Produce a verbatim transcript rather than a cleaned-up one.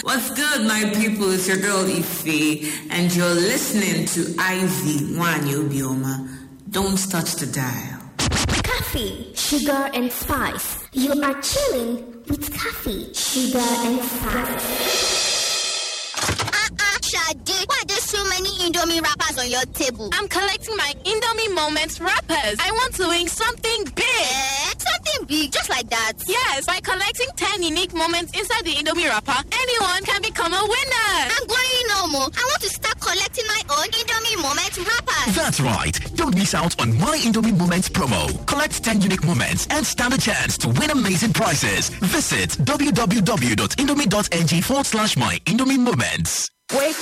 What's good, my people? It's your girl Ife, and you're listening to Ivy Wanyo Bioma. Don't touch the dial. Coffee, sugar, and spice. You are chilling with coffee, sugar, and spice. Shade, why are there so many Indomie wrappers on your table? I'm collecting my Indomie Moments wrappers. I want to win something big. Eh? Something big, just like that? Yes, by collecting ten unique moments inside the Indomie wrapper, anyone can become a winner. I'm going no more. I want to start collecting my own Indomie Moments wrappers. That's right. Don't miss out on My Indomie Moments promo. Collect ten unique moments and stand a chance to win amazing prizes. Visit w w w dot indomie dot n g forward slash My Indomie Moments. Wait.